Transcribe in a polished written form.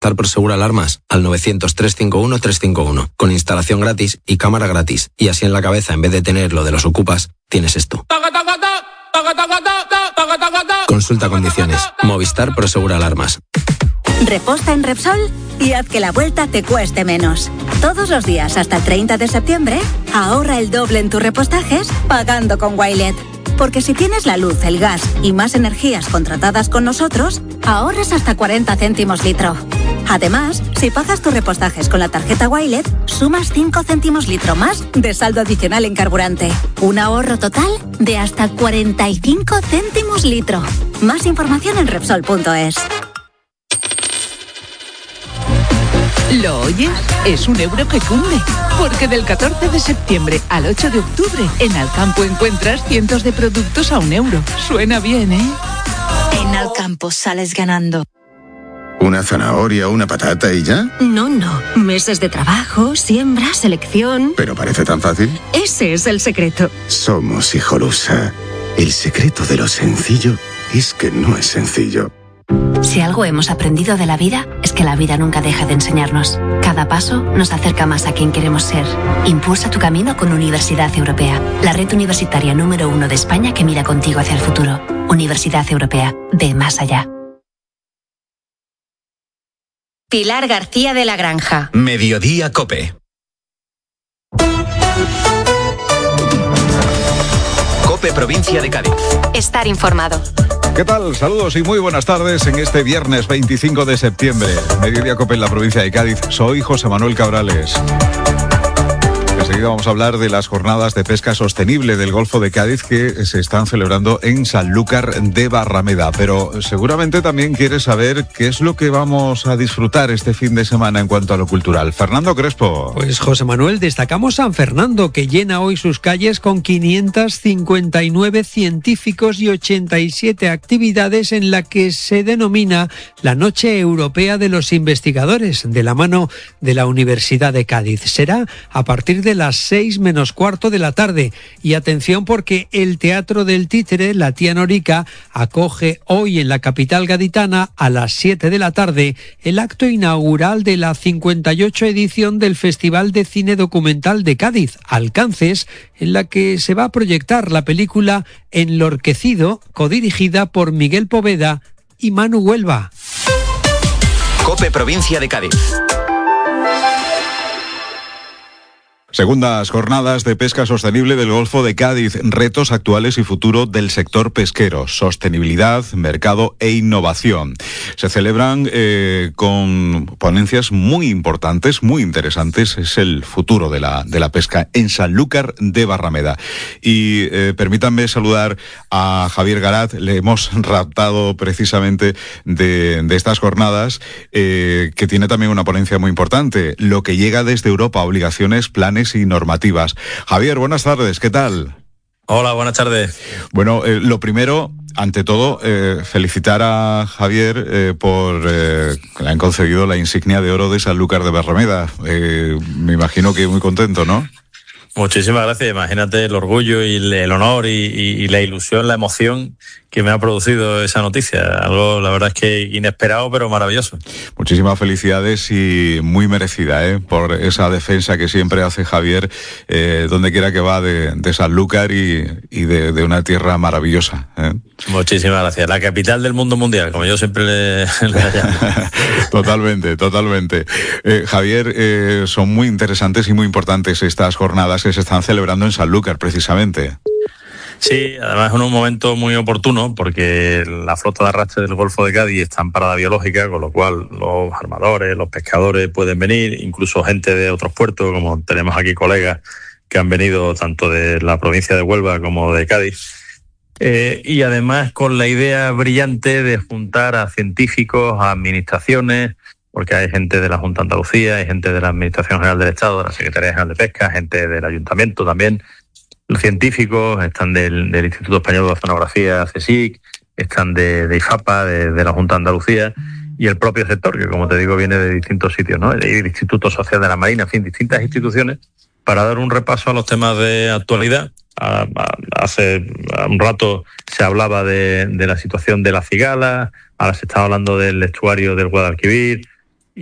Movistar Prosegur Alarmas al 900-351-351, con instalación gratis y cámara gratis. Y así en la cabeza, en vez de tener lo de los ocupas, tienes esto. Consulta condiciones. Movistar Prosegur Alarmas. Reposta en Repsol y haz que la vuelta te cueste menos. Todos los días hasta el 30 de septiembre, ahorra el doble en tus repostajes pagando con Wilet. Porque si tienes la luz, el gas y más energías contratadas con nosotros, ahorras hasta 40 céntimos litro. Además, si pagas tus repostajes con la tarjeta Wilet, sumas 5 céntimos litro más de saldo adicional en carburante. Un ahorro total de hasta 45 céntimos litro. Más información en Repsol.es. ¿Lo oyes? Es un euro que cunde. Porque del 14 de septiembre al 8 de octubre, en Alcampo encuentras cientos de productos a €1. Suena bien, ¿eh? En Alcampo sales ganando. ¿Una zanahoria, una patata y ya? No. Meses de trabajo, siembra, selección. Pero parece tan fácil. Ese es el secreto. Somos Hijolusa. El secreto de lo sencillo es que no es sencillo. Si algo hemos aprendido de la vida, es que la vida nunca deja de enseñarnos. Cada paso nos acerca más a quien queremos ser. Impulsa tu camino con Universidad Europea, la red universitaria número 1 de España que mira contigo hacia el futuro. Universidad Europea, ve más allá. Pilar García de la Granja. Mediodía COPE. COPE Provincia de Cádiz. Estar informado. ¿Qué tal? Saludos y muy buenas tardes en este viernes 25 de septiembre. Mediodía COPE en la provincia de Cádiz. Soy José Manuel Cabrales. Enseguida vamos a hablar de las jornadas de pesca sostenible del Golfo de Cádiz que se están celebrando en Sanlúcar de Barrameda. Pero seguramente también quieres saber qué es lo que vamos a disfrutar este fin de semana en cuanto a lo cultural. Fernando Crespo. Pues José Manuel, destacamos San Fernando, que llena hoy sus calles con 559 científicos y 87 actividades en la que se denomina la Noche Europea de los Investigadores, de la mano de la Universidad de Cádiz. Será a partir de las 6 menos cuarto de la tarde. Y atención porque el Teatro del Títere, la Tía Norica, acoge hoy en la capital gaditana a las 7 de la tarde el acto inaugural de la 58 edición del Festival de Cine Documental de Cádiz, Alcances, en la que se va a proyectar la película Enlorquecido, codirigida por Miguel Poveda y Manu Huelva. COPE Provincia de Cádiz. Segundas jornadas de pesca sostenible del Golfo de Cádiz, retos actuales y futuro del sector pesquero, sostenibilidad, mercado e innovación. Se celebran con ponencias muy importantes, muy interesantes. Es el futuro de la pesca en Sanlúcar de Barrameda. Y permítanme saludar a Javier Garat. Le hemos raptado precisamente de estas jornadas, que tiene también una ponencia muy importante. Lo que llega desde Europa, obligaciones, planes y normativas. Javier, buenas tardes, ¿qué tal? Hola, buenas tardes. Bueno, lo primero, ante todo, felicitar a Javier por que le han concedido la insignia de oro de Sanlúcar de Barrameda. Me imagino que muy contento, ¿no? Muchísimas gracias. Imagínate el orgullo y el honor y la ilusión, la emoción que me ha producido esa noticia. Algo, la verdad es que inesperado, pero maravilloso. Muchísimas felicidades y muy merecida, por esa defensa que siempre hace Javier, donde quiera que va de Sanlúcar y de una tierra maravillosa. Muchísimas gracias. La capital del mundo mundial, como yo siempre le llamo. Totalmente. Javier, son muy interesantes y muy importantes estas jornadas que se están celebrando en Sanlúcar, precisamente. Sí, además en un momento muy oportuno porque la flota de arrastre del Golfo de Cádiz está en parada biológica, con lo cual los armadores, los pescadores pueden venir, incluso gente de otros puertos, como tenemos aquí colegas que han venido tanto de la provincia de Huelva como de Cádiz. Y además con la idea brillante de juntar a científicos, a administraciones, porque hay gente de la Junta de Andalucía, hay gente de la Administración General del Estado, de la Secretaría General de Pesca, gente del Ayuntamiento también. Los científicos están del Instituto Español de Oceanografía, CSIC, están de IFAPA, de la Junta de Andalucía, y el propio sector, que como te digo viene de distintos sitios, ¿no? El Instituto Social de la Marina, en fin, distintas instituciones, para dar un repaso a los temas de actualidad. Hace un rato se hablaba de la situación de la cigala, ahora se está hablando del estuario del Guadalquivir,